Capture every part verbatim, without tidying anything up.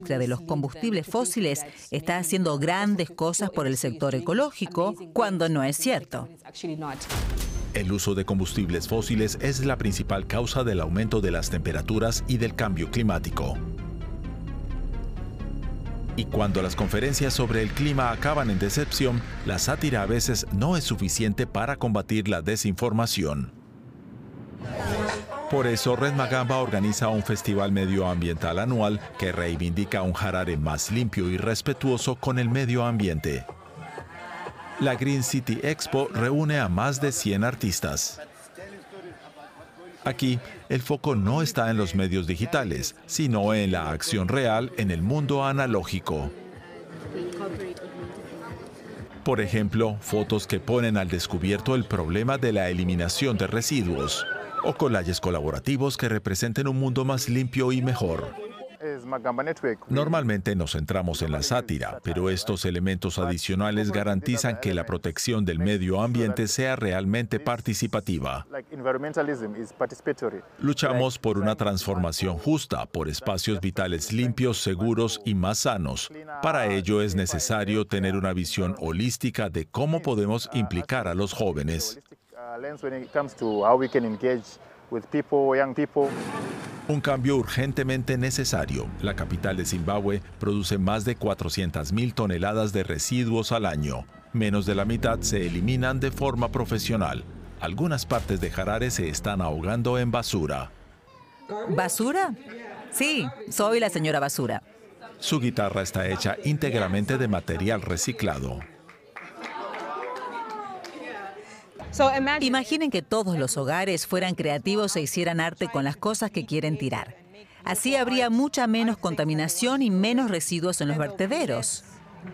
de los combustibles fósiles está haciendo grandes cosas por el sector ecológico, cuando no es cierto. El uso de combustibles fósiles es la principal causa del aumento de las temperaturas y del cambio climático. Y cuando las conferencias sobre el clima acaban en decepción, la sátira a veces no es suficiente para combatir la desinformación. Por eso, Red Magamba organiza un festival medioambiental anual que reivindica un Harare más limpio y respetuoso con el medio ambiente. La Green City Expo reúne a más de cien artistas. Aquí, el foco no está en los medios digitales, sino en la acción real en el mundo analógico. Por ejemplo, fotos que ponen al descubierto el problema de la eliminación de residuos, o collages colaborativos que representen un mundo más limpio y mejor. Normalmente nos centramos en la sátira, pero estos elementos adicionales garantizan que la protección del medio ambiente sea realmente participativa. Luchamos por una transformación justa, por espacios vitales limpios, seguros y más sanos. Para ello es necesario tener una visión holística de cómo podemos implicar a los jóvenes. Un cambio urgentemente necesario. La capital de Zimbabue produce más de cuatrocientas mil toneladas de residuos al año. Menos de la mitad se eliminan de forma profesional. Algunas partes de Harare se están ahogando en basura. ¿Basura? Sí, soy la señora Basura. Su guitarra está hecha íntegramente de material reciclado. Imaginen que todos los hogares fueran creativos e hicieran arte con las cosas que quieren tirar. Así habría mucha menos contaminación y menos residuos en los vertederos.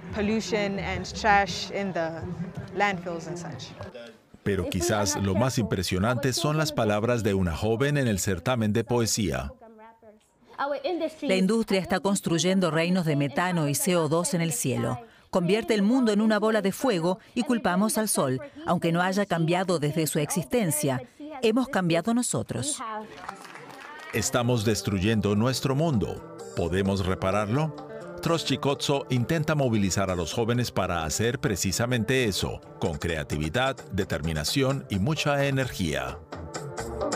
Pero quizás lo más impresionante son las palabras de una joven en el certamen de poesía. La industria está construyendo reinos de metano y C O dos en el cielo. Convierte el mundo en una bola de fuego y culpamos al sol, aunque no haya cambiado desde su existencia. Hemos cambiado nosotros. Estamos destruyendo nuestro mundo. ¿Podemos repararlo? Troshchikotso intenta movilizar a los jóvenes para hacer precisamente eso, con creatividad, determinación y mucha energía.